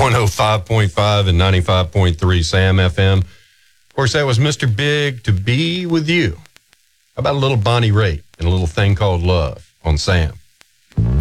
105.5 and 95.3 Sam FM. Of course, that was Mr. Big, To Be With You. How about a little Bonnie Raitt and a little thing called Love on Sam?